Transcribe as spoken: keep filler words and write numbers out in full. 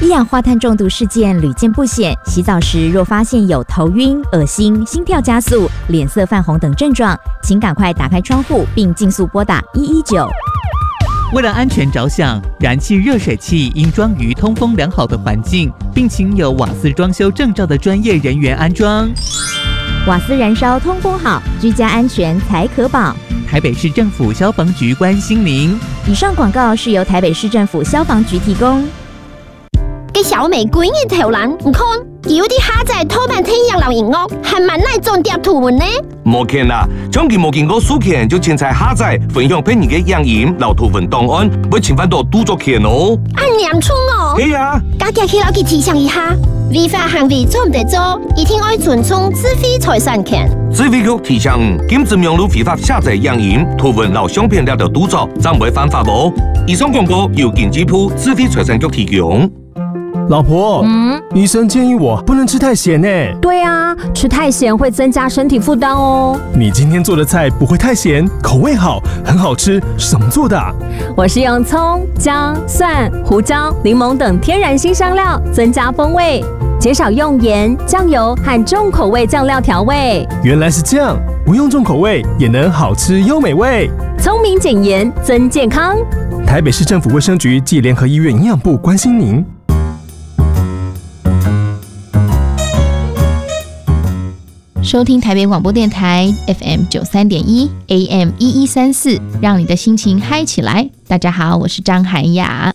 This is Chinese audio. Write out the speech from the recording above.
一氧化碳中毒事件屡见不鲜，洗澡时若发现有头晕、恶心、心跳加速、脸色泛红等症状，请赶快打开窗户并尽速拨打一一九。 为了安全着想，燃气热水器应装于通风良好的环境，并请有瓦斯装修证照的专业人员安装。 瓦斯燃烧通风好，居家安全才可保。 台北市政府消防局关心您。 以上广告是由台北市政府消防局提供。 给小美闺嘅條欄，唔看有啲蝦仔拖半天樣流營屋，係咪耐種碟圖文呢？ 冇見啦，將佢冇見過書權就凊彩蝦仔分享俾你嘅樣言留圖文檔案，會侵犯到著作權哦。 按嚴重哦。 係啊， 家己去老佢提醒一下，違法行為做唔得做，一定愛尊重智慧財產權。 智慧局提醒，禁止用路非法下載樣言、圖文留相片了的著作，暫會犯法無？以上廣告由經濟部智慧財產局提供。 老婆，嗯，醫生建議我不能吃太鹹呢。 對啊，吃太鹹會增加身體負擔哦。 你今天做的菜不會太鹹，口味好，很好吃，是怎麼做的？ 我是用蔥、薑、蒜、胡椒、檸檬等天然辛香料增加風味，減少用鹽、醬油和重口味醬料調味。 原來是這樣，不用重口味也能好吃又美味。 聰明減鹽增健康。 台北市政府衛生局暨聯合醫院營養部關心您。 收聽台北廣播電台 F M 九三點一 A M 一一三四，讓你的心情嗨起來。大家好，我是張涵雅。